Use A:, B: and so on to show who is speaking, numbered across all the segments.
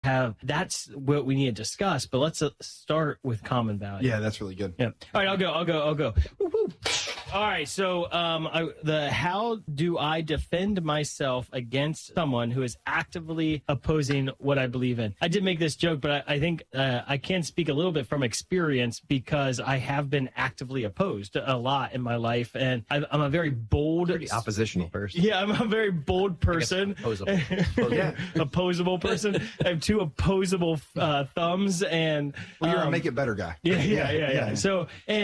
A: that's what we need to discuss. But let's start with common value.
B: Yeah, that's really good.
A: Yeah. All right, I'll go. Woo-hoo. All right, so how do I defend myself against someone who is actively opposing what I believe in? I did make this joke, but I think I can speak a little bit from experience because I have been actively opposed a lot in my life, and I'm a very bold,
C: pretty oppositional person.
A: Yeah, I'm a very bold person. Opposable person. I have two opposable thumbs, and
B: you're a make it better guy.
A: Yeah. So,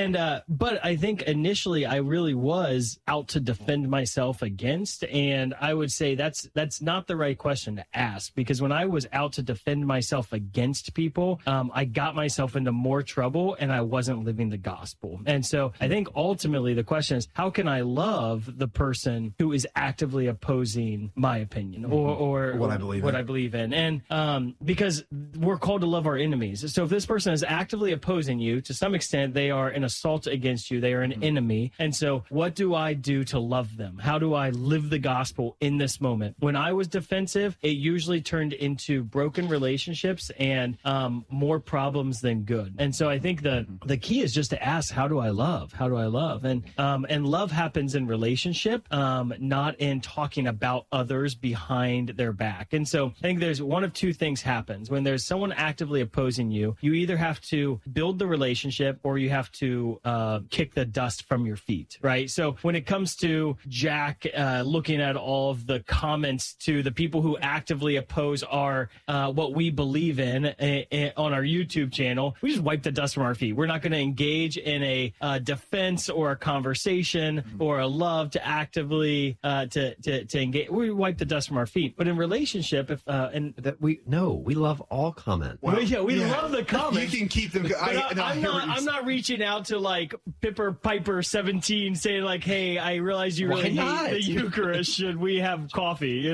A: but I think initially I really was out to defend myself against, and I would say that's not the right question to ask, because when I was out to defend myself against people, I got myself into more trouble and I wasn't living the gospel. And so I think ultimately the question is, how can I love the person who is actively opposing my opinion or
B: what I believe in?
A: And because we're called to love our enemies. So if this person is actively opposing you, to some extent, they are an assault against you. They are an enemy. And so what do I do to love them? How do I live the gospel in this moment? When I was defensive, it usually turned into broken relationships and more problems than good. And so I think the key is just to ask, how do I love? How do I love? And love happens in relationship, not in talking about others behind their back. And so I think there's one of two things happens. When there's someone actively opposing you, you either have to build the relationship or you have to kick the dust from your feet, right? So when it comes to Jack looking at all of the comments to the people who actively oppose our what we believe in on our YouTube channel, we just wipe the dust from our feet. We're not going to engage in a defense or a conversation or a love to actively to engage. We wipe the dust from our feet. But in relationship,
C: we love all comments.
A: Well, we love the comments.
B: You can keep them.
A: I'm not reaching out to like Piper 17 saying like, hey, I realize you really hate the Eucharist. Should we have coffee?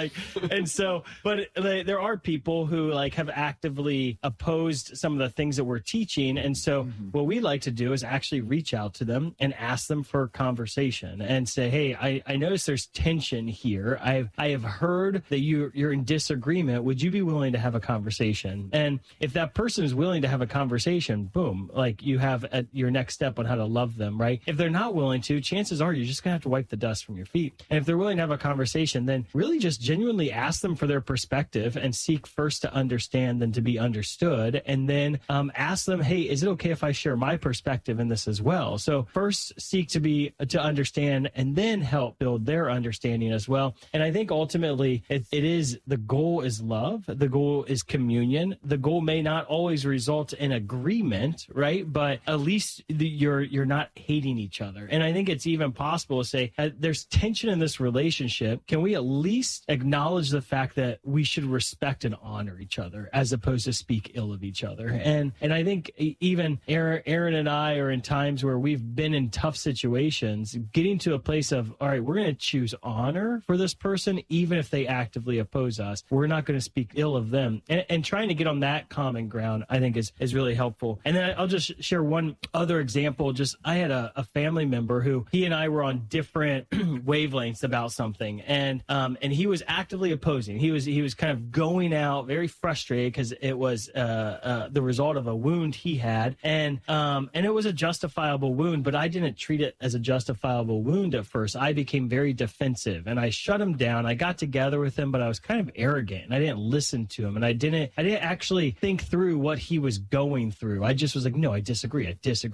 A: And so, but there are people who like have actively opposed some of the things that we're teaching. And so what we like to do is actually reach out to them and ask them for conversation and say, hey, I notice there's tension here. I have heard that you're in disagreement. Would you be willing to have a conversation? And if that person is willing to have a conversation, boom, like you have your next step on how to love them, right? If they're not willing to, chances are you're just going to have to wipe the dust from your feet. And if they're willing to have a conversation, then really just genuinely ask them for their perspective and seek first to understand than to be understood. And then ask them, hey, is it okay if I share my perspective in this as well? So first seek to understand and then help build their understanding as well. And I think ultimately it is the goal is love. The goal is communion. The goal may not always result in agreement, right? But at least you're not hating each other. And I think it's even possible to say there's tension in this relationship. Can we at least acknowledge the fact that we should respect and honor each other as opposed to speak ill of each other? And I think even Aaron and I are in times where we've been in tough situations, getting to a place of, all right, we're going to choose honor for this person, even if they actively oppose us. We're not going to speak ill of them. And trying to get on that common ground, I think is really helpful. And then I'll just share one other example. Just I had a family member who he and I were on different wavelengths about something, and he was actively opposing. He was kind of going out very frustrated because it was the result of a wound he had, and it was a justifiable wound, but I didn't treat it as a justifiable wound at first. I became very defensive and I shut him down. I got together with him, but I was kind of arrogant and I didn't listen to him, and I didn't actually think through what he was going through. I just was like, no, I disagree.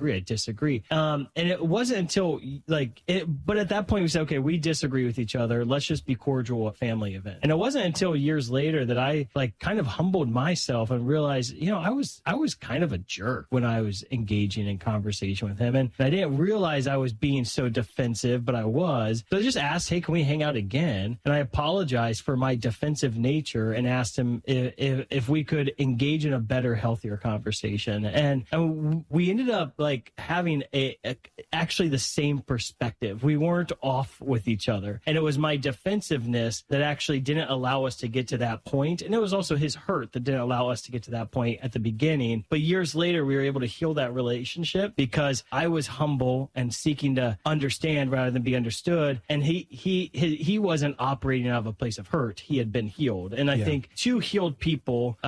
A: And it wasn't until but at that point we said, okay, we disagree with each other. Let's just be cordial at family event. And it wasn't until years later that I kind of humbled myself and realized, I was kind of a jerk when I was engaging in conversation with him. And I didn't realize I was being so defensive, but I was. So I just asked, hey, can we hang out again? And I apologized for my defensive nature and asked him if we could engage in a better, healthier conversation. And we ended up having actually the same perspective. We weren't off with each other. And it was my defensiveness that actually didn't allow us to get to that point. And it was also his hurt that didn't allow us to get to that point at the beginning. But years later, we were able to heal that relationship because I was humble and seeking to understand rather than be understood. And he wasn't operating out of a place of hurt. He had been healed. And I think two healed people and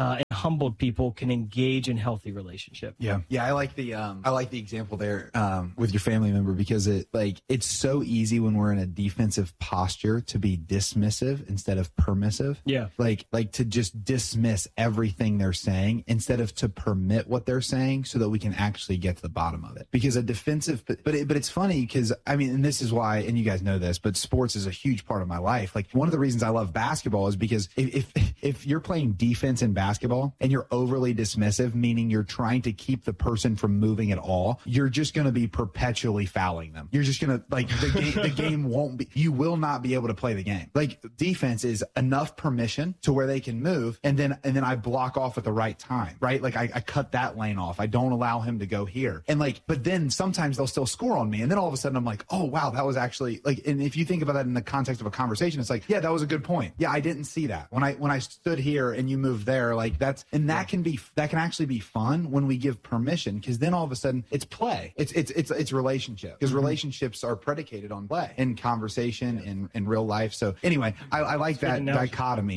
A: humbled people can engage in healthy relationship.
B: Yeah. I like the example there with your family member, because it's so easy when we're in a defensive posture to be dismissive instead of permissive.
A: Yeah.
B: Like to just dismiss everything they're saying instead of to permit what they're saying so that we can actually get to the bottom of it. Because a defensive, but it's funny because, I mean, and this is why, and you guys know this, but sports is a huge part of my life. Like, one of the reasons I love basketball is because if you're playing defense in basketball and you're overly dismissive, meaning you're trying to keep the person from moving at all, you're just going to be perpetually fouling them. You're just going to, like, the game won't be, you will not be able to play the game. Like, defense is enough permission to where they can move, and then I block off at the right time, right? Like, I cut that lane off. I don't allow him to go here. And like, but then sometimes they'll still score on me. And then all of a sudden I'm like, oh wow, that was actually like, and if you think about that in the context of a conversation, it's like, yeah, that was a good point. Yeah, I didn't see that. When I stood here and you moved there, like that can actually be fun when we give permission, because then all of a sudden it's play. It's relationship, because relationships are predicated on play and conversation in real life. So anyway, I like that dichotomy.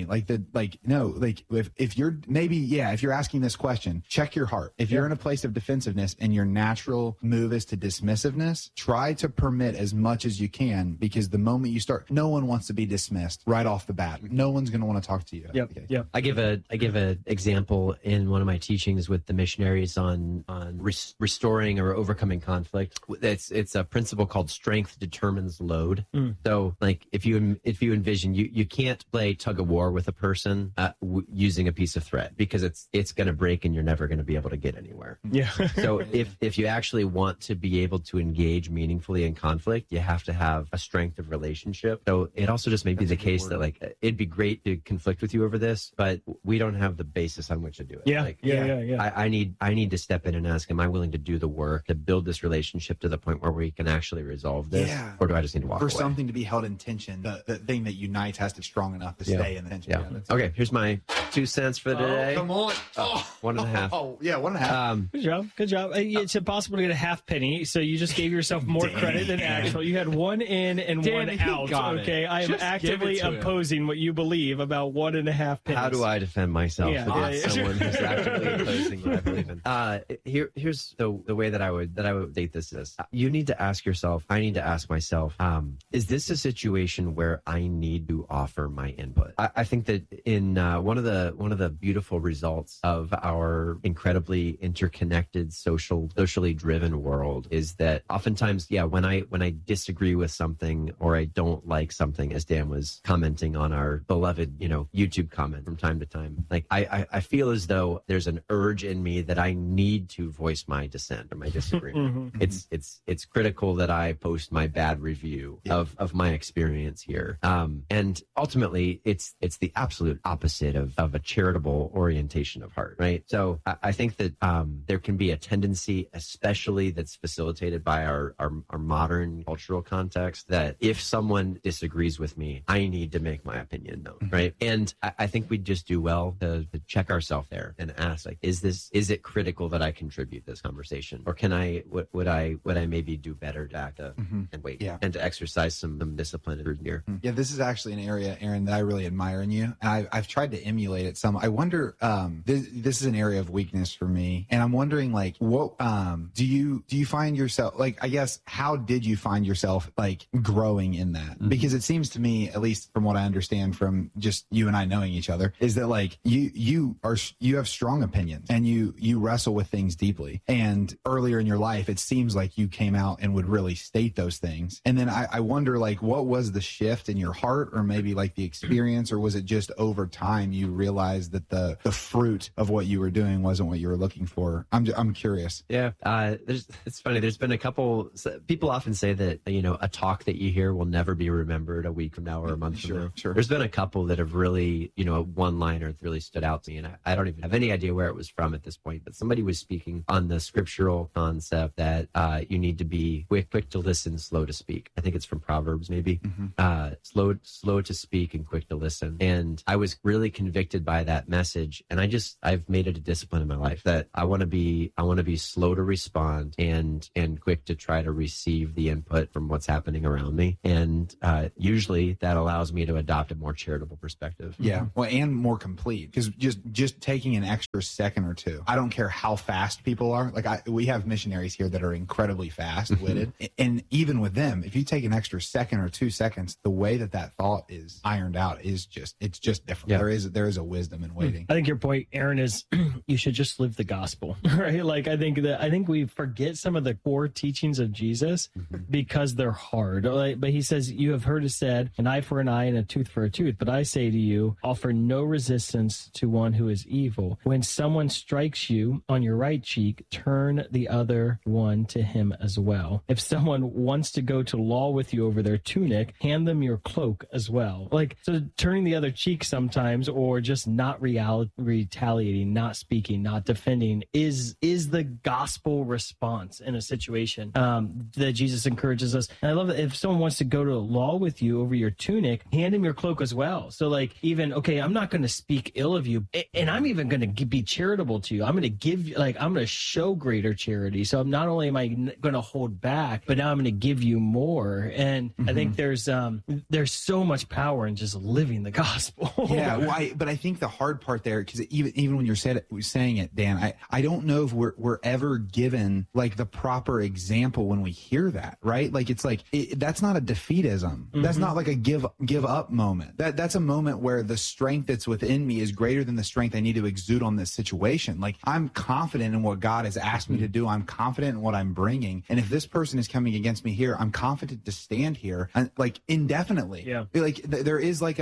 B: If you're asking this question, check your heart. If you're in a place of defensiveness and your natural move is to dismissiveness, try to permit as much as you can, because the moment you start, no one wants to be dismissed right off the bat. No one's going to want to talk to you.
A: Yep.
B: Okay.
A: Yep.
C: I give a example in one of my teachings with the missionaries on restoring or overcoming conflict. It's a principle called strength determines load. So like if you envision, you can't play tug of war with a person using a piece of thread, because it's going to break and you're never going to be able to get anywhere.
A: Yeah.
C: So if you actually want to be able to engage meaningfully in conflict, you have to have a strength of relationship. So it also just may be the case that like it'd be great to conflict with you over this, but we don't have the basis on which to do it.
A: Yeah.
C: Like,
A: Yeah.
C: I need to step in and ask, am I willing to do the work to build this relationship to the point where we can actually resolve this?
B: Yeah.
C: Or do I just need to walk away?
B: For something to be held in tension, the thing that unites has to be strong enough to stay in the tension.
C: Yeah. Okay, here's my 2 cents for today.
B: Come on.
C: 1.5.
B: Oh, yeah, 1.5.
A: Good job. It's impossible to get a half penny, so you just gave yourself more credit than actual. You had one in and one out. Okay, I am actively opposing what you believe about 1.5 pennies.
C: How do I defend myself against someone who's actively opposing what I believe in? Here's the way that I would date this is, you need to ask yourself, I need to ask myself, is this a situation where I need to offer my input? I think that in one of the beautiful results of our incredibly interconnected socially driven world is that oftentimes, when I disagree with something or I don't like something, as Dan was commenting on our beloved, YouTube comment from time to time, like I feel as though there's an urge in me that I need to voice my dissent or my disagreement. It's critical that I post my bad review of my experience here. And ultimately it's the absolute opposite of a charitable orientation of heart, right? So I think that there can be a tendency, especially that's facilitated by our modern cultural context, that if someone disagrees with me, I need to make my opinion known, right? And I think we just do well to check ourselves there and ask, like, is it critical that I contribute this conversation, or can I would I maybe do better to act and wait and to exercise some discipline here?
B: Yeah, this is actually an area, Aaron, that I really admire in you, and I've tried to emulate it some. I wonder, this is an area of weakness for me, and I'm wondering, like, what do you find yourself, like, I guess, how did you find yourself like growing in that? Because it seems to me, at least from what I understand from just you and I knowing each other, is that like you have strong opinions and you wrestle with things deeply. And earlier in your life, it seems like you came out and would really state those things. And then I wonder, like, what was the shift in your heart, or maybe like the experience, or was it just over time you realized that the fruit of what you were doing wasn't what you were looking for? I'm curious.
C: Yeah, it's funny. There's been a couple. People often say that a talk that you hear will never be remembered a week from now or a month from now. Sure. There's been a couple that have really, a one-liner that really stood out to me, and I don't even have any idea where it was from at this point. But somebody was speaking on the scriptural concept that you need to be quick to listen, slow to speak. I think it's from Proverbs, maybe. Slow to speak and quick to listen. And I was really convicted by that message, and I've made it a discipline in my life that I want to be slow to respond and quick to try to receive the input from what's happening around me. And usually that allows me to adopt a more charitable perspective.
B: Yeah, well, and more complete, because just just taking an extra second or two. I don't care how fast people are. Like we have missionaries here that are incredibly fast-witted. And even with them, if you take an extra second or 2 seconds, the way that thought is ironed out is it's just different. Yeah. There is a wisdom in waiting.
A: I think your point, Aaron, is you should just live the gospel, right? Like I think we forget some of the core teachings of Jesus because they're hard. But he says, you have heard it said, an eye for an eye and a tooth for a tooth. But I say to you, offer no resistance to one who is evil. When someone strikes you on your right cheek, turn the other one to him as well. If someone wants to go to law with you over their tunic, hand them your cloak as well. Like, so turning the other cheek sometimes, or just not retaliating, not speaking, not defending is the gospel response in a situation that Jesus encourages us. And I love that if someone wants to go to law with you over your tunic, hand him your cloak as well. So like, even, okay, I'm not going to speak ill of you, and I'm even going to be charitable to you. I'm going to give, like, I'm going to show greater charity. So not only am I going to hold back, but now I'm going to give you more. And I think there's so much power in just living the gospel.
B: Yeah, well, but I think the hard part there, because even when you're saying it, Dan, I don't know if we're ever given like the proper example when we hear that, right? Like it's like that's not a defeatism. That's not like a give up moment. That's a moment where the strength that's within me is greater than the strength I need to exude on this situation. Like I'm confident in what God has asked me to do. I'm confident in what I'm bringing. And if this person is coming against me here, I'm confident to stand here and like indefinitely. Yeah. Like there is like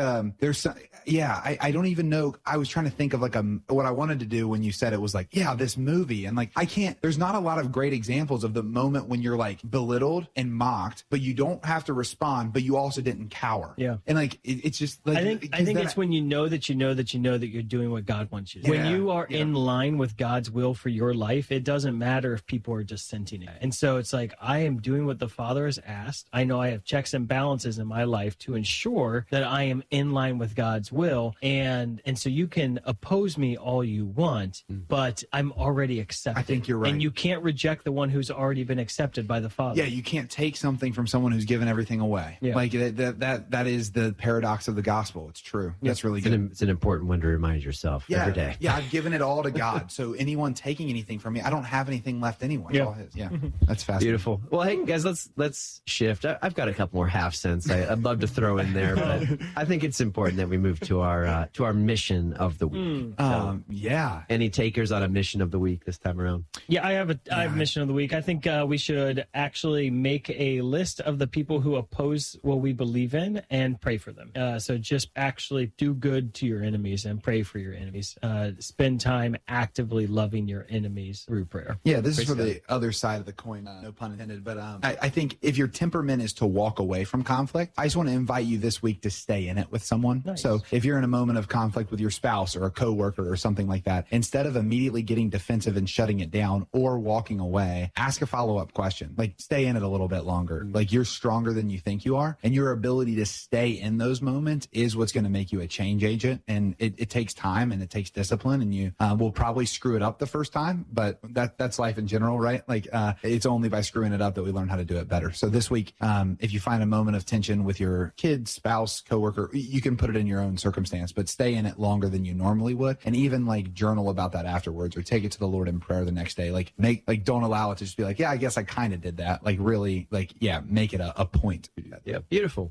B: I don't even know. I was trying to think of like what I wanted to do when you said it was like, yeah, this movie. And like, there's not a lot of great examples of the moment when you're like belittled and mocked, but you don't have to respond, but you also didn't cower. Yeah. And like, it's just like,
A: I think it's when you know that you're doing what God wants you to do. When you are in line with God's will for your life, it doesn't matter if people are dissenting it. And so it's like, I am doing what the Father has asked. I know I have checks and balances in my life to ensure that I am in line with God's will. And so you can oppose me all you want, but I'm already accepted.
B: I think you're right.
A: And you can't reject the one who's already been accepted by the Father.
B: Yeah, you can't take something from someone who's given everything away. Yeah. Like that is the paradox of the gospel. It's true. Yeah. That's really good.
C: It's an important one to remind yourself every day.
B: Yeah, I've given it all to God. So anyone taking anything from me, I don't have anything left anyway. It's all his. Yeah, that's fascinating.
C: Beautiful. Well, hey guys, let's shift. I've got a couple more half cents I'd love to throw in there, but I think it's important that we move to our mission of the week.
B: Yeah.
C: Any takers on a mission of the week this time around?
A: Yeah, I have a mission of the week. I think we should actually make a list of the people who oppose what we believe in and pray for them. So just actually do good to your enemies and pray for your enemies. Spend time actively loving your enemies through prayer.
B: Yeah, this is for the other side of the coin, no pun intended. But I think if your temperament is to walk away from conflict, I just want to invite you this week to stay in it with someone. Nice. So if you're in a moment of conflict with your spouse or a coworker or something like that, instead of immediately getting defensive and shutting it down or walking away, ask a follow-up question. Like, stay in it a little bit longer. Like, you're stronger than you think you are, and your ability to stay in those moments is what's going to make you a change agent. And it takes time and it takes discipline, and you will probably screw it up the first time, but that's life in general, right? Like, it's only by screwing it up that we learn how to do it better. So this week, if you find a moment of tension with your kid, spouse, coworker, you can put it in your own circumstance, but stay in it longer than you normally would. And even like journal about that afterwards, or take it to the Lord in prayer the next day. Like don't allow it to just be like, yeah, I guess I kind of did that. Like really, like, yeah, make it a point.
C: Yeah. Beautiful.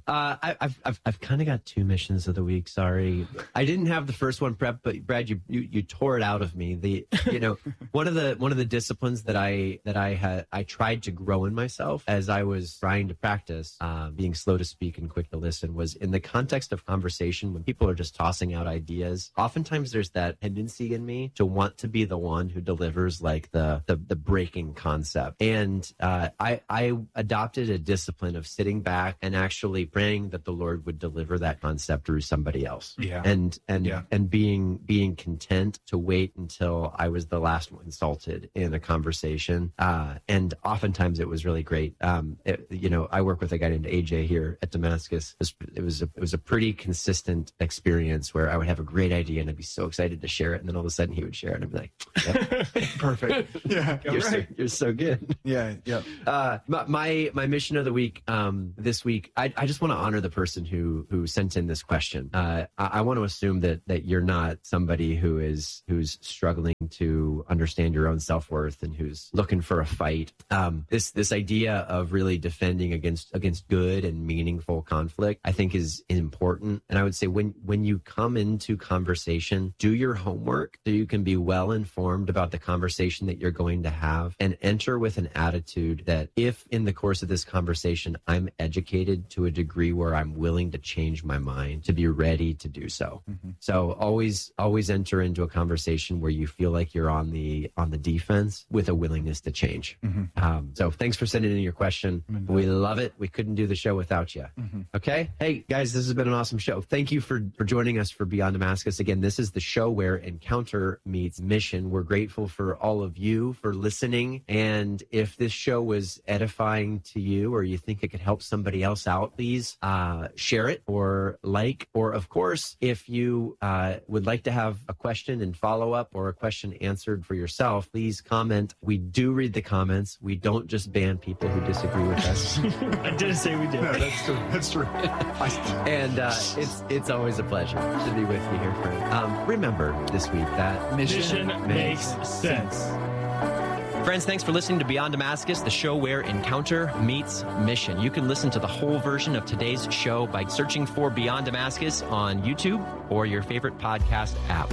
C: I've kind of got two missions of the week. Sorry. I didn't have the first one prepped, but Brad, you tore it out of me. One of the disciplines that I tried to grow in myself as I was trying to practice being slow to speak and quick to listen was in the context of conversation when people are just tossing out ideas. Oftentimes there's that tendency in me to want to be the one who delivers like the breaking concept. And I adopted a discipline of sitting back and actually praying that the Lord would deliver that concept through somebody else. Yeah. And being content to wait until I was the last one consulted in a conversation. And oftentimes it was really great. I work with a guy named AJ here at Damascus. It was a pretty consistent experience where I would have a great idea and I'd be so excited to share it, and then all of a sudden he would share it and I'd be like, yep.
B: Perfect. Yeah,
C: you're so good.
B: Yeah.
C: My mission of the week this week, I just want to honor the person who sent in this question. I want to assume that you're not somebody who's struggling to understand your own self-worth and who's looking for a fight. This idea of really defending against good and meaningful conflict, I think, is important. And I would say when you come into conversation, do your homework so you can be well informed about the conversation that you're going to have, and enter with an attitude that if in the course of this conversation I'm educated to a degree where I'm willing to change my mind, to be ready to do so. Mm-hmm. So always enter into a conversation where you feel like you're on the defense with a willingness to change. Mm-hmm. So thanks for sending in your question. Mm-hmm. We love it. We couldn't do the show without you. Mm-hmm. Okay. Hey guys, this has been an awesome show. Thank you for joining us for Beyond Damascus. Again, this is the show where encounter meets mission. We're grateful for all of you for listening. And if this show was edifying to you, or you think it could help somebody else out, please share it or like, or of course, if you would like to have a question and follow up or a question answered for yourself, please comment. We do read the comments. We don't just ban people who disagree with us.
A: I didn't say we did.
B: No, that's true.
C: And it's always a pleasure to be with you here, friend. Remember this week that
A: mission makes sense.
C: Friends, thanks for listening to Beyond Damascus, the show where encounter meets mission. You can listen to the whole version of today's show by searching for Beyond Damascus on YouTube or your favorite podcast app.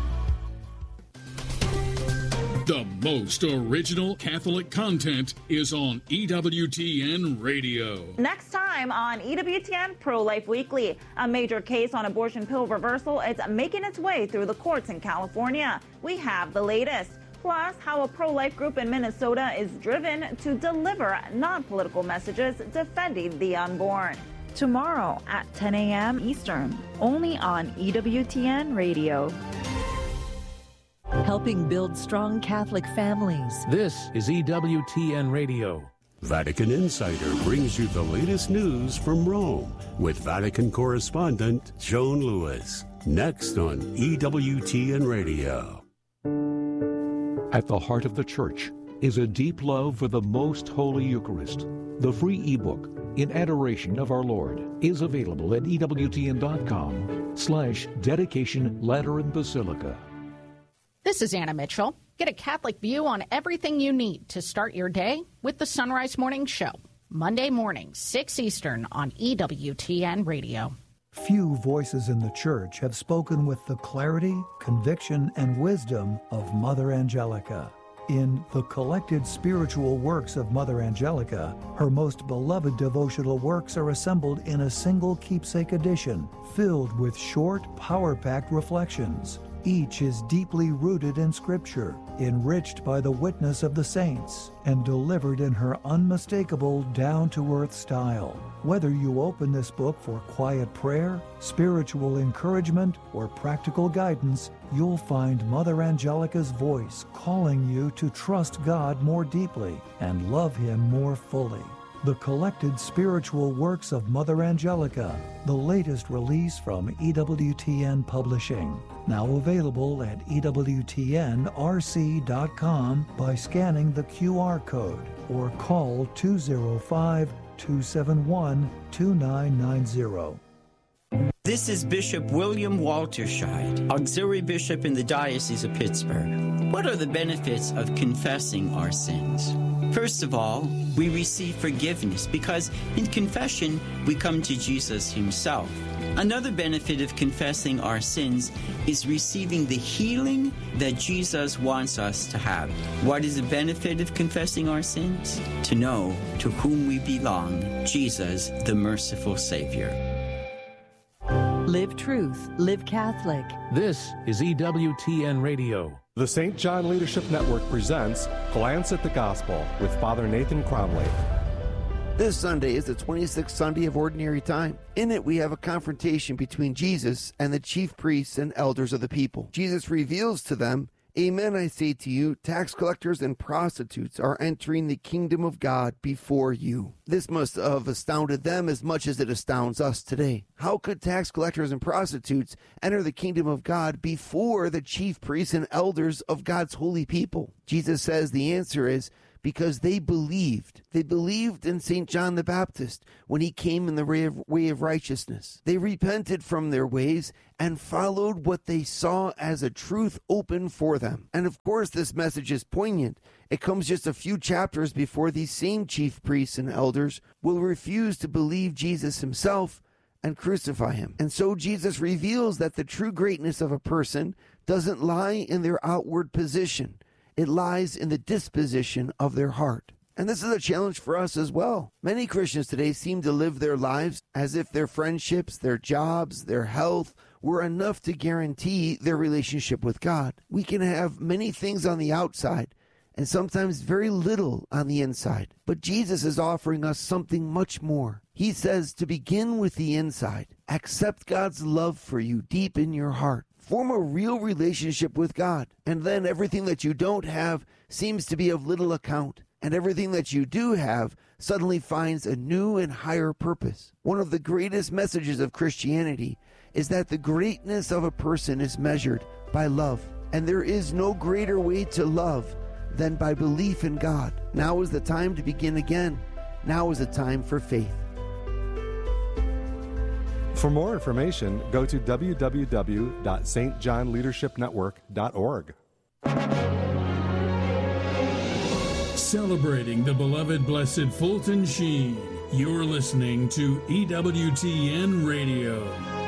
D: The most original Catholic content is on EWTN Radio.
E: Next time on EWTN Pro-Life Weekly, a major case on abortion pill reversal is making its way through the courts in California. We have the latest. Plus, how a pro-life group in Minnesota is driven to deliver non-political messages defending the unborn. Tomorrow at 10 a.m. Eastern, only on EWTN Radio.
F: Helping build strong Catholic families.
G: This is EWTN Radio.
H: Vatican Insider brings you the latest news from Rome with Vatican correspondent Joan Lewis. Next on EWTN Radio.
G: At the heart of the Church is a deep love for the Most Holy Eucharist. The free ebook, In Adoration of Our Lord, is available at EWTN.com/dedication Lateran Basilica.
I: This is Anna Mitchell. Get a Catholic view on everything you need to start your day with the Sunrise Morning Show. Monday morning, 6 Eastern on EWTN Radio.
J: Few voices in the Church have spoken with the clarity, conviction, and wisdom of Mother Angelica. In the collected spiritual works of Mother Angelica, her most beloved devotional works are assembled in a single keepsake edition, filled with short, power-packed reflections. Each is deeply rooted in Scripture, enriched by the witness of the saints, and delivered in her unmistakable, down-to-earth style. Whether you open this book for quiet prayer, spiritual encouragement, or practical guidance, you'll find Mother Angelica's voice calling you to trust God more deeply and love Him more fully. The collected spiritual works of Mother Angelica, the latest release from EWTN Publishing. Now available at EWTNRC.com by scanning the QR code or call 205-271-2990.
K: This is Bishop William Walterscheid, Auxiliary Bishop in the Diocese of Pittsburgh. What are the benefits of confessing our sins? First of all, we receive forgiveness because in confession we come to Jesus Himself. Another benefit of confessing our sins is receiving the healing that Jesus wants us to have. What is the benefit of confessing our sins? To know to whom we belong, Jesus, the merciful Savior.
F: Live truth, live Catholic.
G: This is EWTN Radio.
L: The St. John Leadership Network presents Glance at the Gospel with Father Nathan Cromley.
M: This Sunday is the 26th Sunday of Ordinary Time. In it, we have a confrontation between Jesus and the chief priests and elders of the people. Jesus reveals to them, "Amen, I say to you, tax collectors and prostitutes are entering the kingdom of God before you." This must have astounded them as much as it astounds us today. How could tax collectors and prostitutes enter the kingdom of God before the chief priests and elders of God's holy people? Jesus says the answer is because they believed. They believed in St. John the Baptist when he came in the way of righteousness. They repented from their ways and followed what they saw as a truth open for them. And of course, this message is poignant. It comes just a few chapters before these same chief priests and elders will refuse to believe Jesus himself and crucify him. And so Jesus reveals that the true greatness of a person doesn't lie in their outward position. It lies in the disposition of their heart. And this is a challenge for us as well. Many Christians today seem to live their lives as if their friendships, their jobs, their health were enough to guarantee their relationship with God. We can have many things on the outside and sometimes very little on the inside. But Jesus is offering us something much more. He says to begin with the inside. Accept God's love for you deep in your heart. Form a real relationship with God. And then everything that you don't have seems to be of little account. And everything that you do have suddenly finds a new and higher purpose. One of the greatest messages of Christianity is that the greatness of a person is measured by love. And there is no greater way to love than by belief in God. Now is the time to begin again. Now is the time for faith.
L: For more information, go to www.stjohnleadershipnetwork.org.
D: Celebrating the beloved Blessed Fulton Sheen, you're listening to EWTN Radio.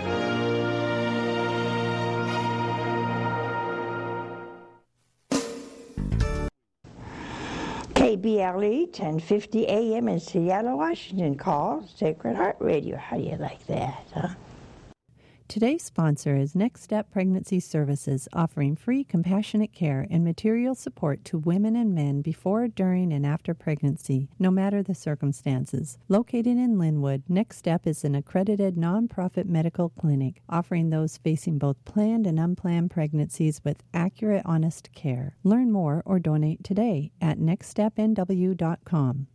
N: KBLE 1050 AM in Seattle, Washington calls Sacred Heart Radio. How do you like that, huh?
O: Today's sponsor is Next Step Pregnancy Services, offering free compassionate care and material support to women and men before, during, and after pregnancy, no matter the circumstances. Located in Linwood, Next Step is an accredited nonprofit medical clinic offering those facing both planned and unplanned pregnancies with accurate, honest care. Learn more or donate today at nextstepnw.com.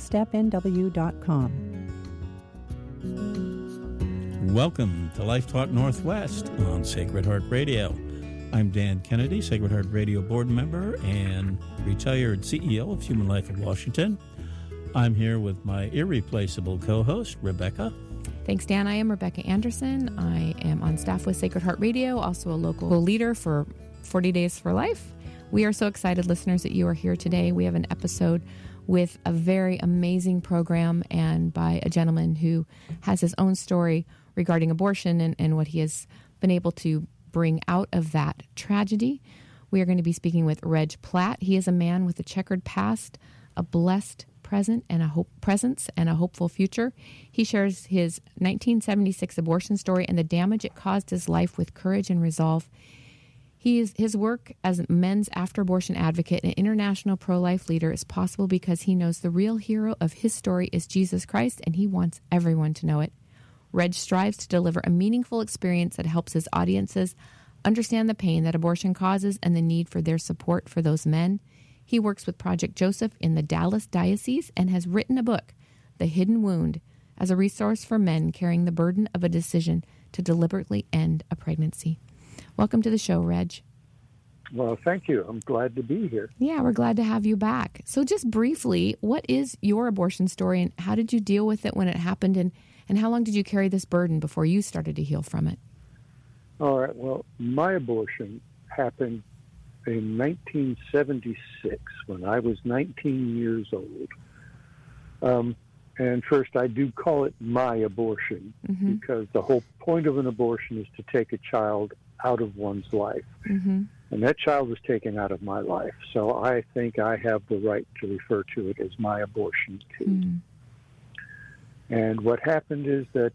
O: nextstepnw.com.
P: Welcome to Life Talk Northwest on Sacred Heart Radio. I'm Dan Kennedy, Sacred Heart Radio board member and retired CEO of Human Life of Washington. I'm here with my irreplaceable co-host, Rebecca.
Q: Thanks, Dan. I am Rebecca Anderson. I am on staff with Sacred Heart Radio, also a local leader for 40 Days for Life. We are so excited, listeners, that you are here today. We have an episode with a very amazing program and by a gentleman who has his own story regarding abortion and what he has been able to bring out of that tragedy. We are going to be speaking with Reg Platt. He is a man with a checkered past, a blessed presence, and a hopeful future. He shares his 1976 abortion story and the damage it caused his life with courage and resolve. His work as men's after-abortion advocate and international pro-life leader is possible because he knows the real hero of his story is Jesus Christ, and he wants everyone to know it. Reg strives to deliver a meaningful experience that helps his audiences understand the pain that abortion causes and the need for their support for those men. He works with Project Joseph in the Dallas Diocese and has written a book, The Hidden Wound, as a resource for men carrying the burden of a decision to deliberately end a pregnancy. Welcome to the show, Reg.
R: Well, thank you. I'm glad to be here.
Q: Yeah, we're glad to have you back. So just briefly, what is your abortion story and how did you deal with it when it happened and how long did you carry this burden before you started to heal from it?
R: All right. Well, my abortion happened in 1976 when I was 19 years old. And first, I do call it my abortion because the whole point of an abortion is to take a child out of one's life. And that child was taken out of my life. So I think I have the right to refer to it as my abortion case. And what happened is that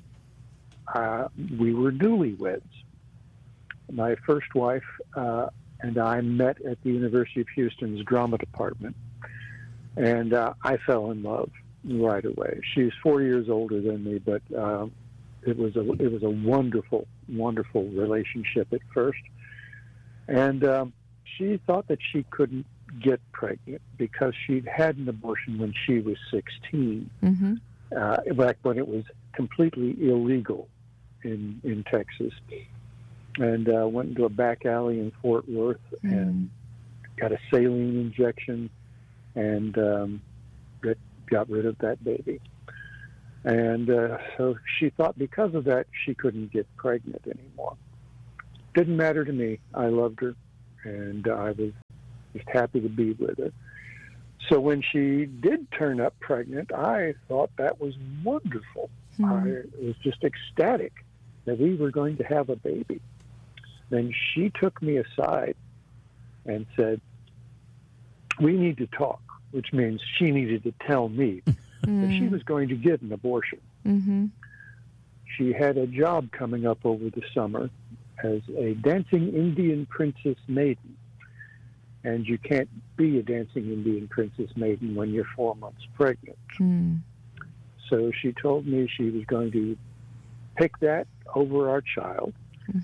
R: we were newlyweds. My first wife and I met at the University of Houston's drama department. And I fell in love right away. She's 4 years older than me, but it was a wonderful, wonderful relationship at first. And she thought that she couldn't get pregnant because she'd had an abortion when she was 16, back when it was completely illegal in Texas. And went into a back alley in Fort Worth and got a saline injection and got rid of that baby. And so she thought because of that, she couldn't get pregnant anymore. Didn't matter to me. I loved her, and I was just happy to be with her. So when she did turn up pregnant, I thought that was wonderful. I was just ecstatic that we were going to have a baby. Then she took me aside and said, we need to talk, which means she needed to tell me that she was going to get an abortion.
Q: Mm-hmm.
R: She had a job coming up over the summer as a dancing Indian princess maiden. And you can't be a dancing Indian princess maiden when you're 4 months pregnant. So she told me she was going to pick that over our child,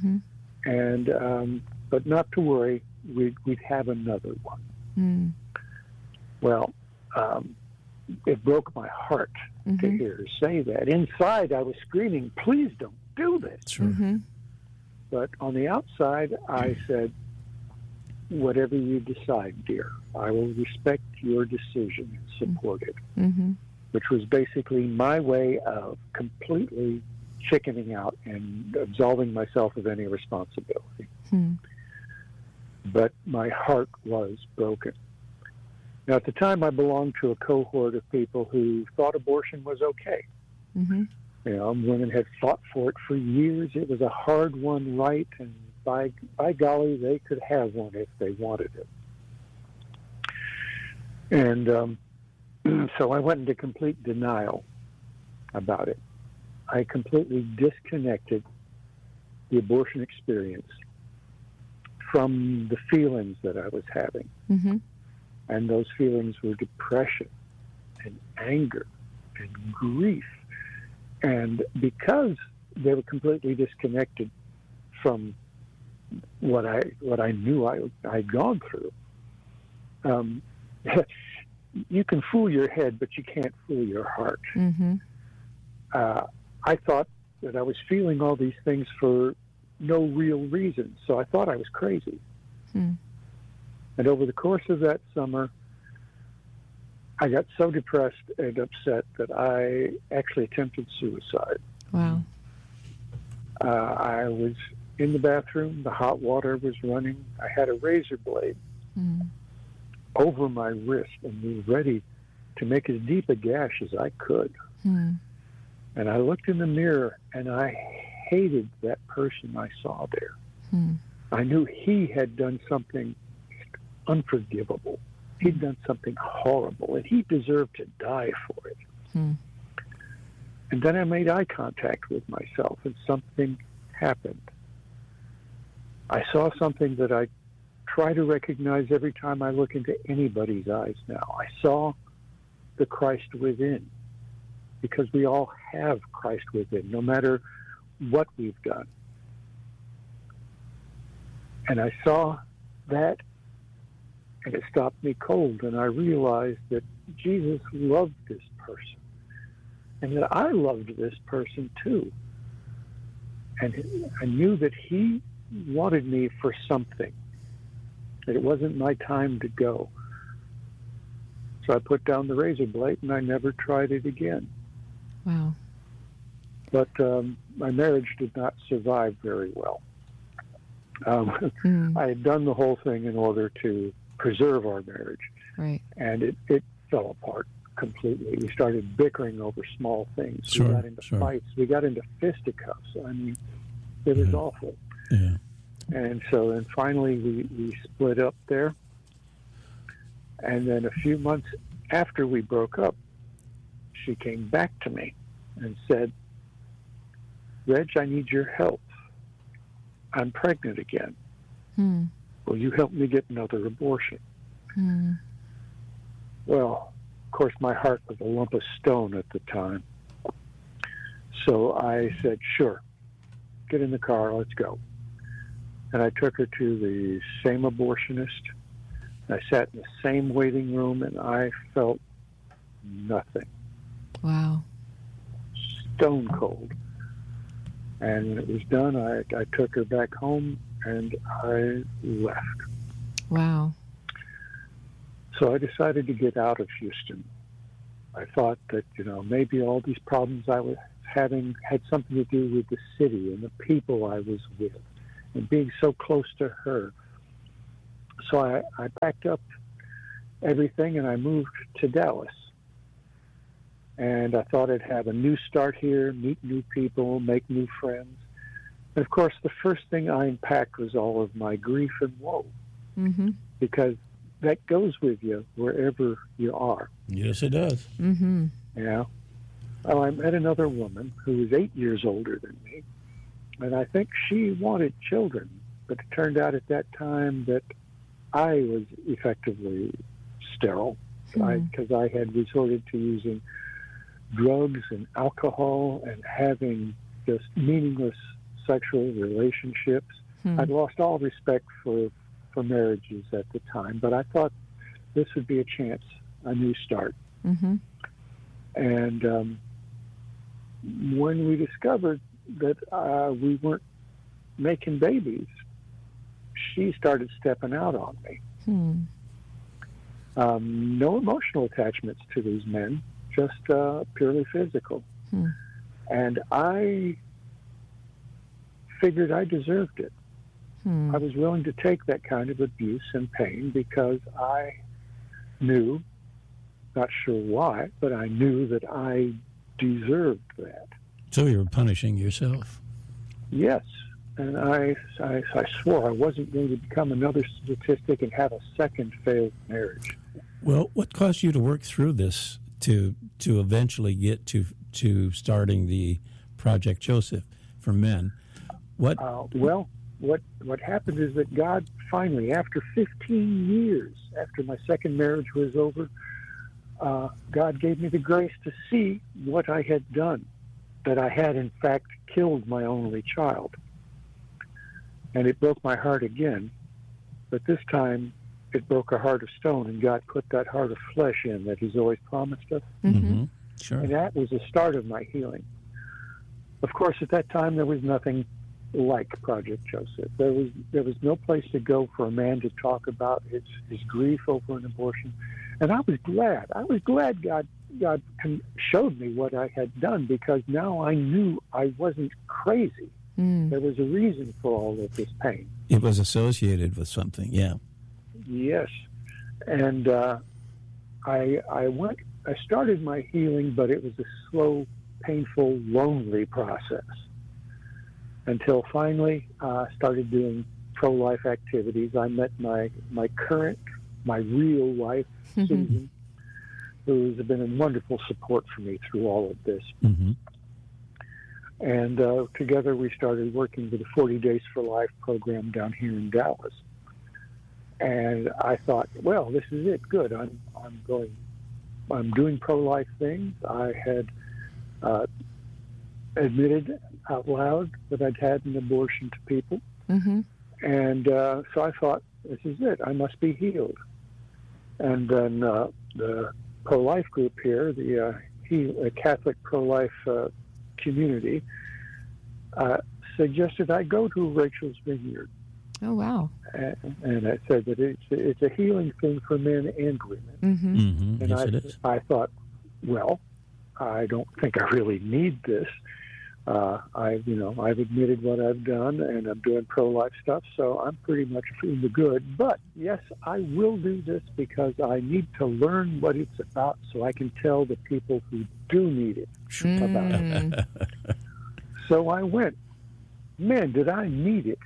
R: and but not to worry, we'd have another one. Well, it broke my heart to hear her say that. Inside, I was screaming, "Please don't do this!" But on the outside, I said, "Whatever you decide, dear, I will respect your decision and support it." Which was basically my way of completely chickening out and absolving myself of any responsibility. But my heart was broken. Now, at the time, I belonged to a cohort of people who thought abortion was okay. You know, women had fought for it for years. It was a hard-won right, and by golly, they could have one if they wanted it. And so I went into complete denial about it. I completely disconnected the abortion experience from the feelings that I was having. And those feelings were depression and anger and grief. And because they were completely disconnected from what I knew I'd gone through, you can fool your head, but you can't fool your heart. I thought that I was feeling all these things for no real reason, so I thought I was crazy. And over the course of that summer, I got so depressed and upset that I actually attempted suicide.
Q: Wow.
R: I was in the bathroom, the hot water was running, I had a razor blade over my wrist and was ready to make as deep a gash as I could. And I looked in the mirror and I hated that person I saw there. I knew he had done something unforgivable. He'd done something horrible, and he deserved to die for it. And then I made eye contact with myself, and something happened. I saw something that I try to recognize every time I look into anybody's eyes now. I saw the Christ within, because we all have Christ within, no matter what we've done. And I saw that, and it stopped me cold, and I realized that Jesus loved this person, and that I loved this person too. And I knew that he wanted me for something, that it wasn't my time to go. So I put down the razor blade, and I never tried it again.
Q: Wow.
R: But my marriage did not survive very well. I had done the whole thing in order to preserve our marriage.
Q: Right.
R: And it fell apart completely. We started bickering over small things. We got into fights. We got into fisticuffs. I mean, it was awful. And so then finally we split up there. And then a few months after we broke up, she came back to me and said, "Reg, I need your help. I'm pregnant again. Will you help me get another abortion?" Well, of course, my heart was a lump of stone at the time. So I said, "Sure, get in the car, let's go." And I took her to the same abortionist. I sat in the same waiting room, and I felt nothing.
Q: Wow.
R: Stone cold. And when it was done, I took her back home, and I left.
Q: Wow.
R: So I decided to get out of Houston. I thought that, maybe all these problems I was having had something to do with the city and the people I was with and being so close to her. So I packed up everything and I moved to Dallas. And I thought I'd have a new start here, meet new people, make new friends. And of course, the first thing I unpacked was all of my grief and woe, because that goes with you wherever you are.
P: Yes, it does.
R: Yeah. Well, I met another woman who was 8 years older than me, and I think she wanted children, but it turned out at that time that I was effectively sterile, because I had resorted to using drugs and alcohol and having just meaningless sexual relationships. I'd lost all respect for marriages at the time, but I thought this would be a chance, a new start. And when we discovered that we weren't making babies, she started stepping out on me. No emotional attachments to these men, just purely physical. And I figured I deserved it. I was willing to take that kind of abuse and pain because I knew, not sure why, but I knew that I deserved that.
P: So you were punishing yourself.
R: Yes. And I swore I wasn't going to become another statistic and have a second failed marriage.
P: Well, what caused you to work through this to eventually get to starting the Project Joseph for men? What happened is that God finally, after 15 years, after my second marriage was over, God gave me the grace to see what I had done, that I had in fact killed my only child. And it broke my heart again, but this time it broke a heart of stone, and God put that heart of flesh in that He's always promised us. Sure.
R: And that was the start of my healing. Of course, at that time there was nothing like Project Joseph. There was no place to go for a man to talk about his grief over an abortion. And I was glad. God showed me what I had done, because now I knew I wasn't crazy. There was a reason for all of this pain.
P: It was associated with something, yeah.
R: Yes. And I started my healing, but it was a slow, painful, lonely process until finally I started doing pro-life activities. I met my real wife, Susan, who has been a wonderful support for me through all of this. And together we started working with the 40 Days for Life program down here in Dallas. And I thought, well, this is it. Good. I'm doing pro-life things. I had admitted out loud that I'd had an abortion to people. And so I thought, this is it. I must be healed. And then the pro-life group here, the Catholic pro-life community, suggested I go to Rachel's Vineyard.
Q: Oh, wow.
R: And I said that it's a healing thing for men and women. And
P: yes, it is.
R: I thought, well, I don't think I really need this. I've admitted what I've done, and I'm doing pro-life stuff, so I'm pretty much in the good. But yes, I will do this because I need to learn what it's about, so I can tell the people who do need it about it. So I went. Man, did I need it?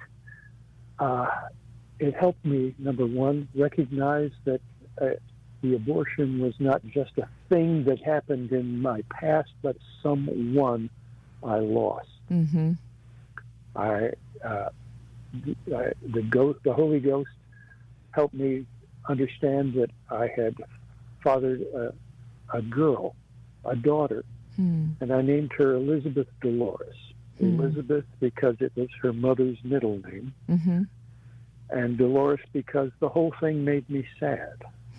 R: It helped me, number one, recognize that the abortion was not just a thing that happened in my past, but someone I lost. The Holy Ghost helped me understand that I had fathered a girl, a daughter, and I named her Elizabeth Dolores. Elizabeth because it was her mother's middle name, and Dolores because the whole thing made me sad.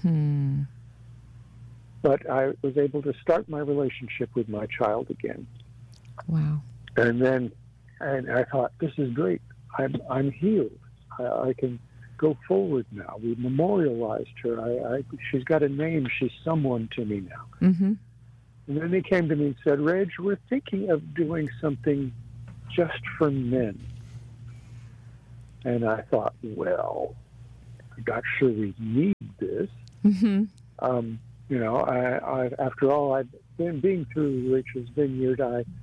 R: But I was able to start my relationship with my child again.
Q: Wow.
R: And I thought, this is great. I'm healed. I can go forward now. We memorialized her. She's got a name. She's someone to me now.
Q: Mm-hmm.
R: And then they came to me and said, Reg, we're thinking of doing something just for men. And I thought, well, I'm not sure we need this.
Q: Mm-hmm.
R: I after all, I've been being through Rachel's Vineyard.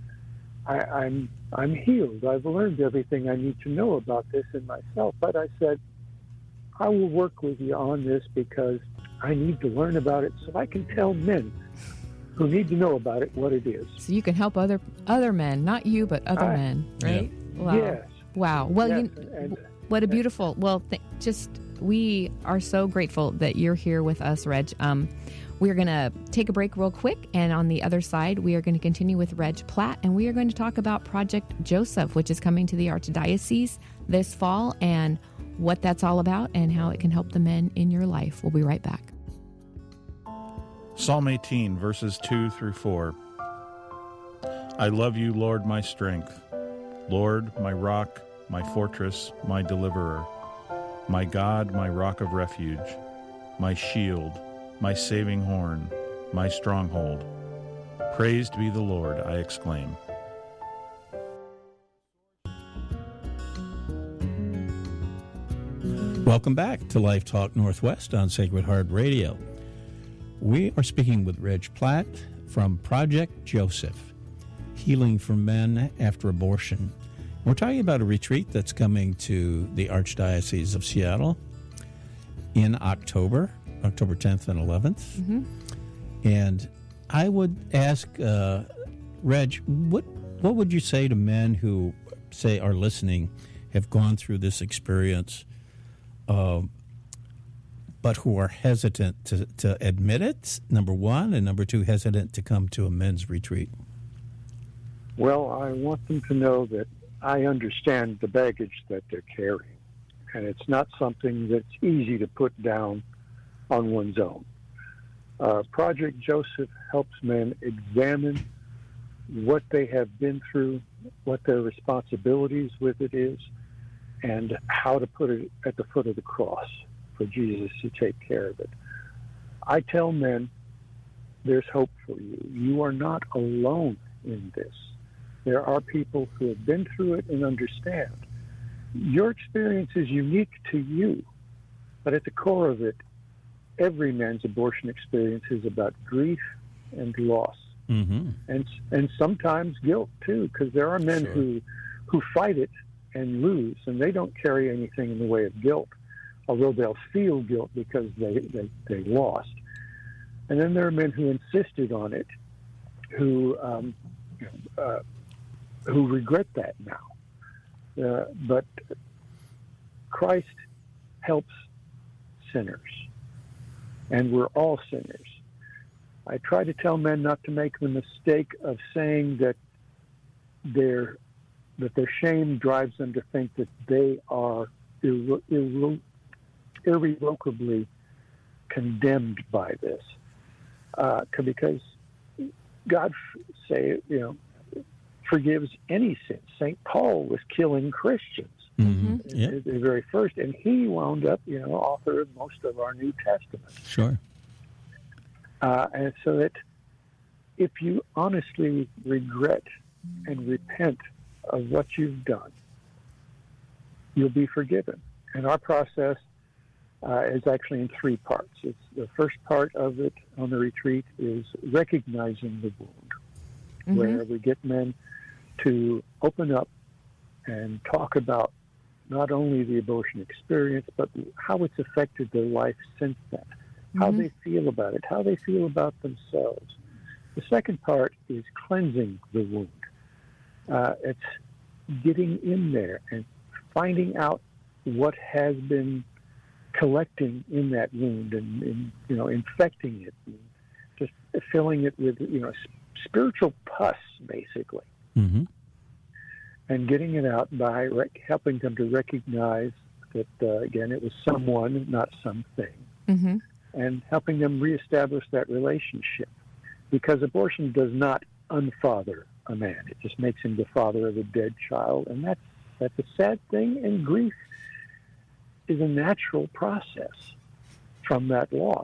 R: I'm healed. I've learned everything I need to know about this in myself. But I said, I will work with you on this because I need to learn about it so I can tell men who need to know about it what it is.
Q: So you can help other men, not you, but other men, right?
R: Yeah.
Q: Wow.
R: Yes.
Q: Wow. Well,
R: yes.
Q: What a beautiful. Well, we are so grateful that you're here with us, Reg. We're going to take a break real quick, and on the other side, we are going to continue with Reg Platt, and we are going to talk about Project Joseph, which is coming to the Archdiocese this fall, and what that's all about, and how it can help the men in your life. We'll be right back.
P: Psalm 18, verses 2 through 4. I love you, Lord, my strength. Lord, my rock, my fortress, my deliverer. My God, my rock of refuge. My shield, my saving horn, my stronghold. Praised be the Lord, I exclaim. Welcome back to Life Talk Northwest on Sacred Heart Radio. We are speaking with Reg Platt from Project Joseph, Healing for Men After Abortion. We're talking about a retreat that's coming to the Archdiocese of Seattle in October 10th and 11th.
Q: Mm-hmm.
P: And I would ask, Reg, what would you say to men who, say, are listening, have gone through this experience, but who are hesitant to admit it, number one, and number two, hesitant to come to a men's retreat?
R: Well, I want them to know that I understand the baggage that they're carrying, and it's not something that's easy to put down on one's own. Project Joseph helps men examine what they have been through, what their responsibilities with it is, and how to put it at the foot of the cross for Jesus to take care of it. I tell men, there's hope for you. You are not alone in this. There are people who have been through it and understand. Your experience is unique to you, but at the core of it, every man's abortion experience is about grief and loss, and sometimes guilt too, because there are men who fight it and lose, and they don't carry anything in the way of guilt, although they'll feel guilt because they lost. And then there are men who insisted on it, who regret that now. But Christ helps sinners, and we're all sinners. I try to tell men not to make the mistake of saying that their shame drives them to think that they are irrevocably condemned by this, because God forgives any sin. St. Paul was killing Christians at the very first, and he wound up, author of most of our New Testament.
P: Sure.
R: And so that if you honestly regret and repent of what you've done, you'll be forgiven. And our process is actually in three parts. It's the first part of it on the retreat is recognizing the wound, where we get men to open up and talk about not only the abortion experience, but how it's affected their life since then, how they feel about it, how they feel about themselves. The second part is cleansing the wound. It's getting in there and finding out what has been collecting in that wound and infecting it, and just filling it with spiritual pus, basically, and getting it out by helping them to recognize that again it was someone, not something, and helping them reestablish that relationship, because abortion does not unfather a man; it just makes him the father of a dead child, and that's a sad thing. And grief is a natural process from that loss.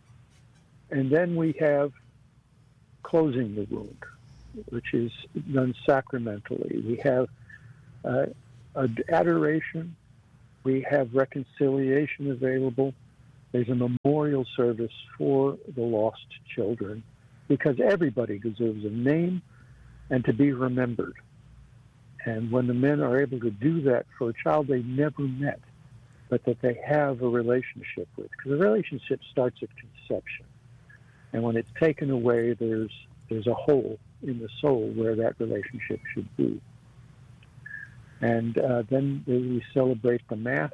R: And then we have closing the wound, which is done sacramentally. We have adoration. We have reconciliation available. There's a memorial service for the lost children, because everybody deserves a name and to be remembered. And when the men are able to do that for a child they never met, but that they have a relationship with, because a relationship starts at conception. And when it's taken away, there's a hole in the soul where that relationship should be. And then we celebrate the Mass,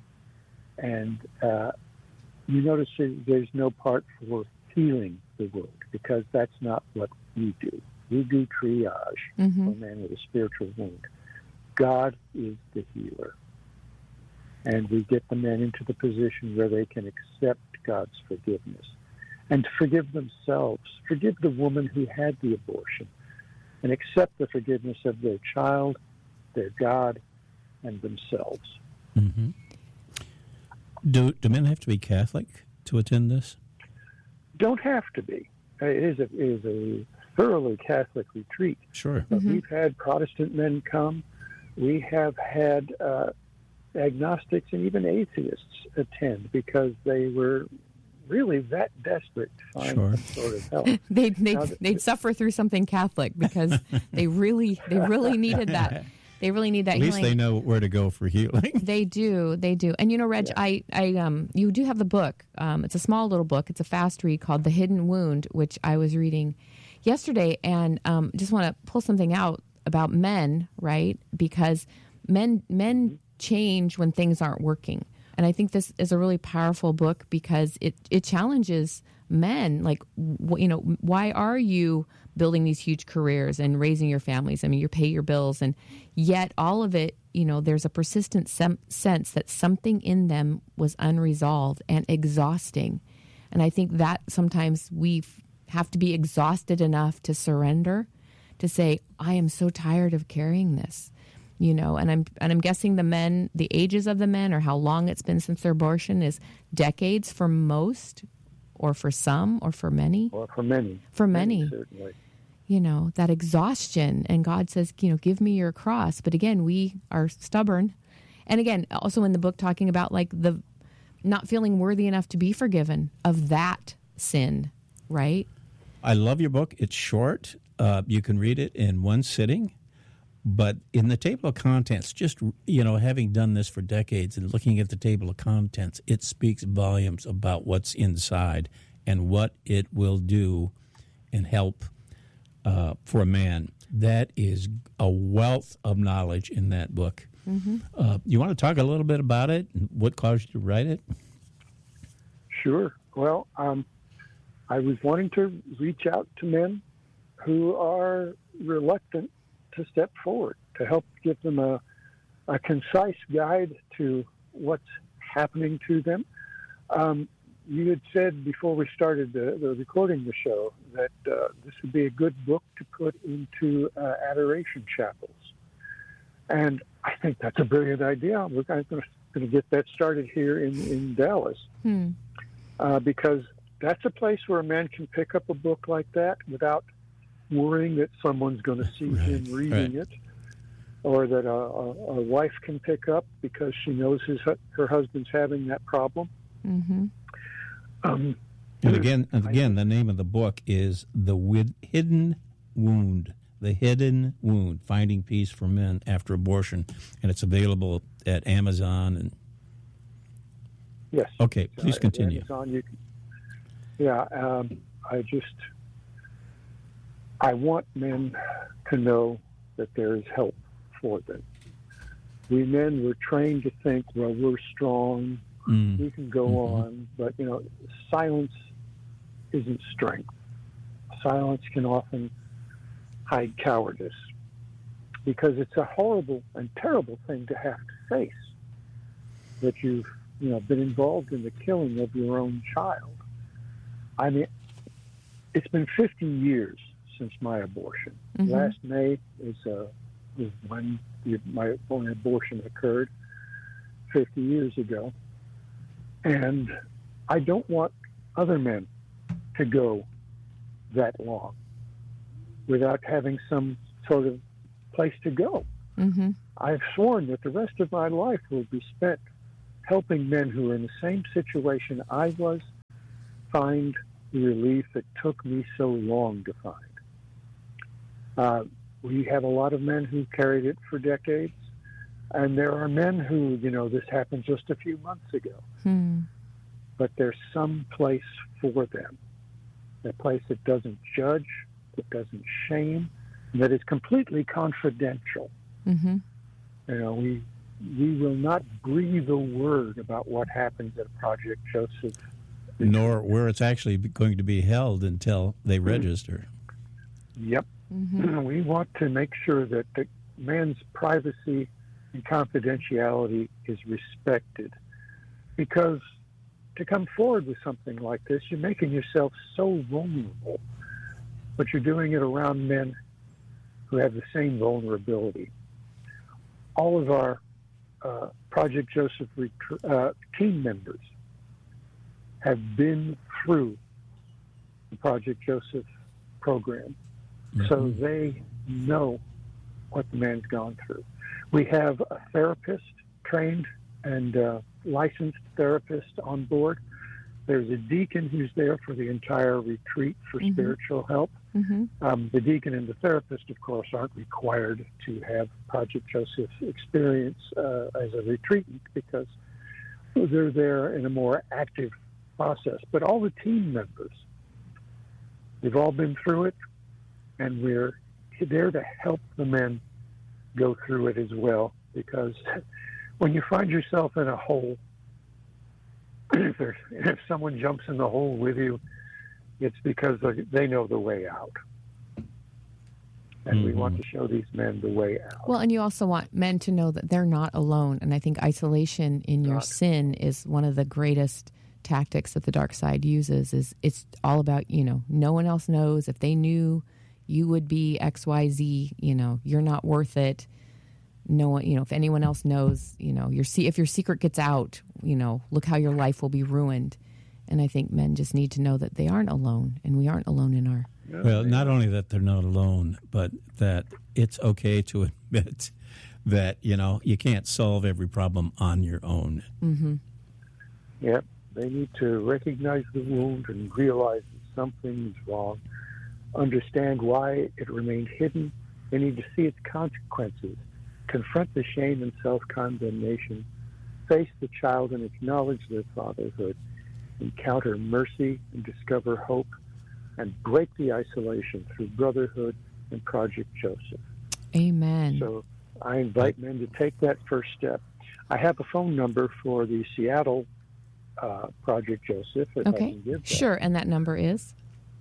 R: and you notice there's no part for healing the wound, because that's not what we do. We do triage for a man with a spiritual wound. God is the healer. And we get the men into the position where they can accept God's forgiveness and forgive themselves, forgive the woman who had the abortion, and accept the forgiveness of their child, their God, and themselves.
P: Mm-hmm. Do men have to be Catholic to attend this?
R: Don't have to be. It is a thoroughly Catholic retreat.
P: Sure.
R: But we've had Protestant men come. We have had agnostics and even atheists attend, because they were really that desperate to find some sort of help.
Q: They'd suffer through something Catholic, because they really needed that. They really need that
P: healing. At least they know where to go for healing.
Q: They do. And Reg, you do have the book. It's a small little book. It's a fast read called The Hidden Wound, which I was reading yesterday, and just want to pull something out about men, right? Because men change when things aren't working. And I think this is a really powerful book, because it challenges men. Like, why are you building these huge careers and raising your families? I mean, you pay your bills, and yet all of it, there's a persistent sense that something in them was unresolved and exhausting. And I think that sometimes we have to be exhausted enough to surrender, to say, I am so tired of carrying this. And I'm guessing the ages of the men, or how long it's been since their abortion, is decades for most, or for some, or for many.
R: Or for many.
Q: For many.
R: Certainly.
Q: That exhaustion. And God says, give me your cross. But again, we are stubborn. And again, also in the book, talking about like the not feeling worthy enough to be forgiven of that sin, right?
P: I love your book. It's short. You can read it in one sitting. But in the table of contents, just, having done this for decades and looking at the table of contents, it speaks volumes about what's inside and what it will do and help for a man. That is a wealth of knowledge in that book. Mm-hmm. You want to talk a little bit about it and what caused you to write it?
R: Sure. Well, I was wanting to reach out to men who are reluctant to step forward, to help give them a concise guide to what's happening to them. You had said before we started the recording the show that this would be a good book to put into adoration chapels. And I think that's a brilliant idea. We're going to get that started here in Dallas, because that's a place where a man can pick up a book like that without worrying that someone's going to see him reading it, or that a wife can pick up because she knows her husband's having that problem.
Q: Mm-hmm.
P: And again, the name of the book is The Hidden Wound. The Hidden Wound: Finding Peace for Men After Abortion, and it's available at Amazon. And
R: yes.
P: Okay, please continue.
R: Amazon, I want men to know that there is help for them. We men were trained to think, well, we're strong, we can go on, but, silence isn't strength. Silence can often hide cowardice, because it's a horrible and terrible thing to have to face, that you've, been involved in the killing of your own child. I mean, it's been 50 years since my abortion. Mm-hmm. Last May was when my own abortion occurred. 50 years ago. And I don't want other men to go that long without having some sort of place to go.
Q: Mm-hmm.
R: I've sworn that the rest of my life will be spent helping men who are in the same situation I was find the relief that took me so long to find. We have a lot of men who carried it for decades, and there are men who, this happened just a few months ago. But there's some place for them, a place that doesn't judge, that doesn't shame, and that is completely confidential.
Q: Mm-hmm.
R: We will not breathe a word about what happens at Project Joseph.
P: Nor where it's actually going to be held until they register.
R: Yep. Mm-hmm. We want to make sure that the man's privacy and confidentiality is respected. Because to come forward with something like this, you're making yourself so vulnerable, but you're doing it around men who have the same vulnerability. All of our Project Joseph team members have been through the Project Joseph program, so they know what the man's gone through. We have a therapist, trained and licensed therapist on board. There's a deacon who's there for the entire retreat for spiritual help. The deacon and the therapist, of course, aren't required to have Project Joseph experience as a retreatant because they're there in a more active process. But all the team members, we've all been through it, and we're there to help the men go through it as well, because when you find yourself in a hole, if someone jumps in the hole with you, it's because they know the way out. And we want to show these men the way out.
Q: Well, and you also want men to know that they're not alone. And I think isolation in your sin is one of the greatest tactics that the dark side uses. Is it's all about, no one else knows. If they knew, you would be XYZ, you're not worth it. No one, if anyone else knows, if your secret gets out, look how your life will be ruined. And I think men just need to know that they aren't alone, and we aren't alone in our...
P: Well, not only that they're not alone, but that it's okay to admit that, you can't solve every problem on your own.
Q: Mm-hmm.
R: Yep. They need to recognize the wound and realize that something's wrong, understand why it remained hidden. They need to see its consequences, confront the shame and self-condemnation, face the child and acknowledge their fatherhood, encounter mercy and discover hope, and break the isolation through brotherhood and Project Joseph.
Q: Amen.
R: So I invite men to take that first step. I have a phone number for the Seattle Project Joseph. If I can give that.
Q: Sure, and that number is?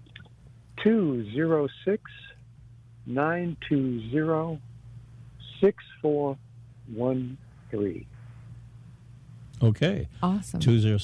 R: 206-920-6413.
P: Okay.
Q: Awesome.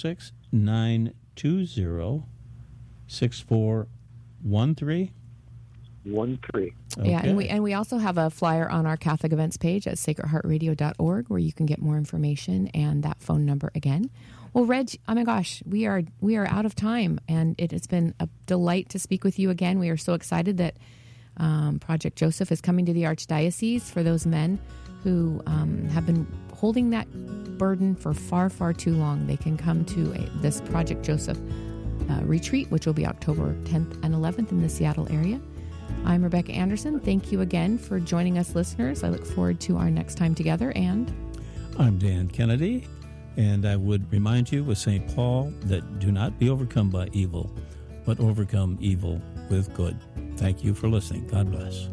P: 206-920-6413.
R: 13.
Q: Okay. Yeah, and we also have a flyer on our Catholic events page at sacredheartradio.org where you can get more information and that phone number again. Well, Reg, oh my gosh, we are out of time, and it has been a delight to speak with you again. We are so excited that Project Joseph is coming to the Archdiocese for those men who have been holding that burden for far, far too long. They can come to this Project Joseph retreat, which will be October 10th and 11th in the Seattle area. I'm Rebecca Anderson. Thank you again for joining us, listeners. I look forward to our next time together. And
P: I'm Dan Kennedy, and I would remind you with St. Paul that do not be overcome by evil, but overcome evil with good. Thank you for listening. God bless.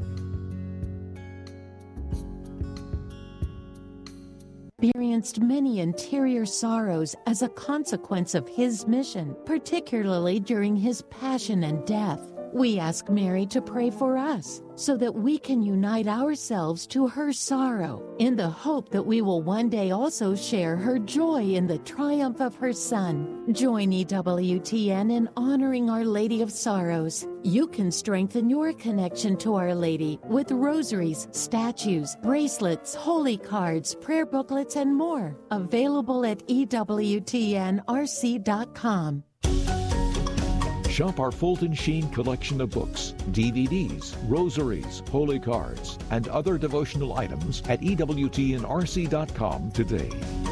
S: Experienced many interior sorrows as a consequence of his mission, particularly during his passion and death. We ask Mary to pray for us so that we can unite ourselves to her sorrow in the hope that we will one day also share her joy in the triumph of her Son. Join EWTN in honoring Our Lady of Sorrows. You can strengthen your connection to Our Lady with rosaries, statues, bracelets, holy cards, prayer booklets, and more. Available at EWTNRC.com.
G: Shop our Fulton Sheen collection of books, DVDs, rosaries, holy cards, and other devotional items at EWTNRC.com today.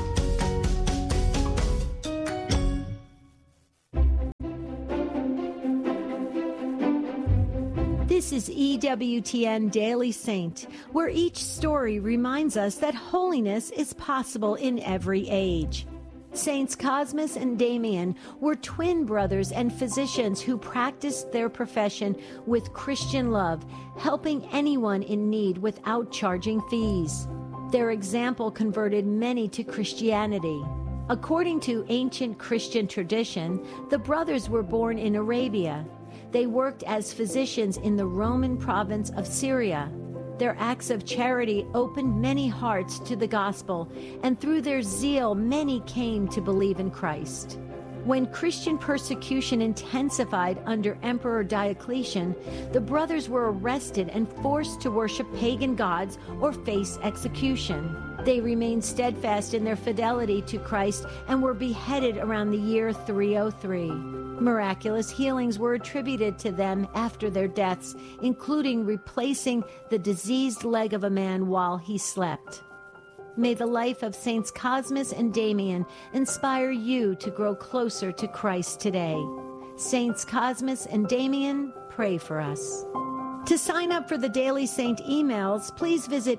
T: This is EWTN Daily Saint, where each story reminds us that holiness is possible in every age. Saints Cosmas and Damian were twin brothers and physicians who practiced their profession with Christian love, helping anyone in need without charging fees. Their example converted many to Christianity. According to ancient Christian tradition, the brothers were born in Arabia. They worked as physicians in the Roman province of Syria. Their acts of charity opened many hearts to the gospel, and through their zeal, many came to believe in Christ. When Christian persecution intensified under Emperor Diocletian, the brothers were arrested and forced to worship pagan gods or face execution. They remained steadfast in their fidelity to Christ and were beheaded around the year 303. Miraculous healings were attributed to them after their deaths, including replacing the diseased leg of a man while he slept. May the life of Saints Cosmas and Damian inspire you to grow closer to Christ today. Saints Cosmas and Damian, pray for us. To sign up for the Daily Saint emails, please visit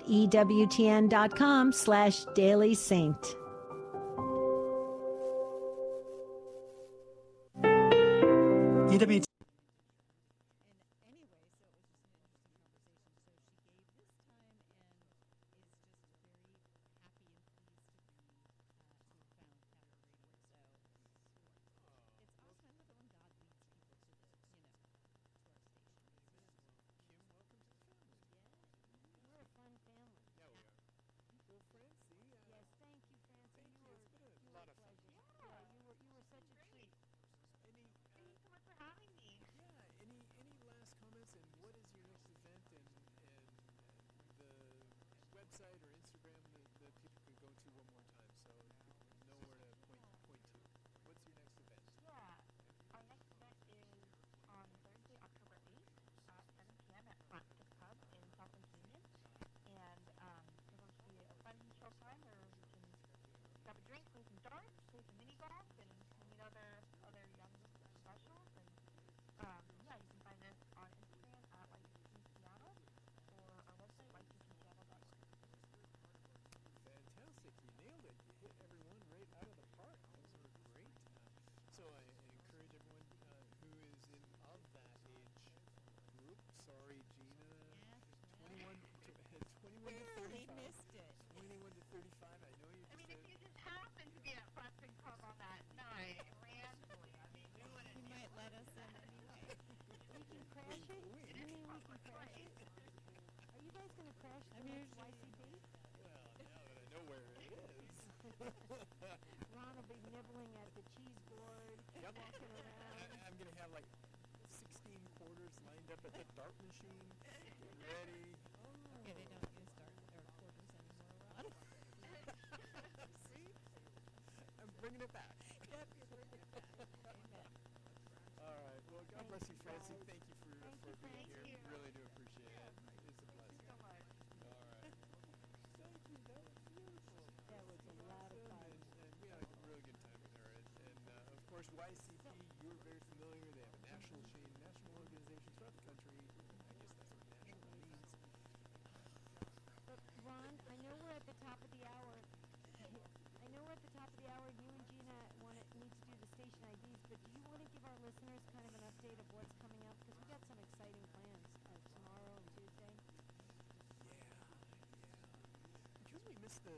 T: EWTN.com/dailysaint.
U: EWTN.
V: Ron will be nibbling at the cheese board, walking around.
W: I'm going to have like 16 quarters lined up at the dart machine, ready.
V: Okay, they don't use quarters anymore, Ron.
W: See? I'm bringing it back.
V: Yep, you're bringing it back. Amen.
W: All right. Well, God bless you, Francie. Thank you for being here. Really do appreciate it. It's a blessing. All right. Thank you. That was beautiful.
V: That was a lot of fun.
W: And we had a really good time with her. And of course, YCP, you're very familiar. They have a national chain, national organization throughout the country. I guess that's what national means.
V: But Ron, I know we're at the top of the hour. You and Gina need to do the station IDs, but do you want to give our listeners kind of an update of what's coming up? Because we got some exciting plans tomorrow and Tuesday.
W: Because we missed the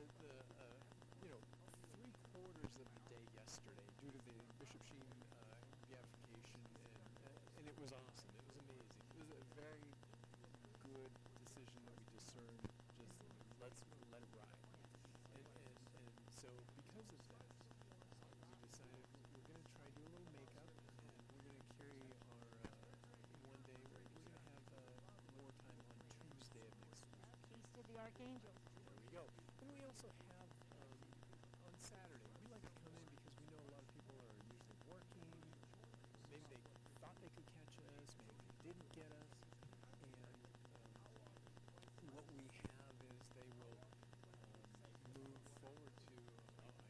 W: 3/4 of the day yesterday due to the Bishop Sheen beatification, and it was awesome. It was amazing. concerned, just let's let it ride. And so because of that, we decided we're going to try to do a little makeup, and we're going to carry our one day. We're going to have more time on Tuesday of next week.
V: Feast of the Archangel.